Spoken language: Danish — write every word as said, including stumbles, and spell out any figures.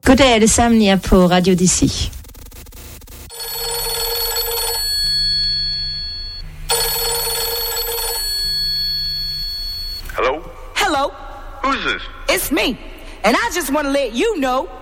Goddag alle sammen, jeg er på Radio D C. Hello? Hello, Who's this? it's me. And I just want to let you know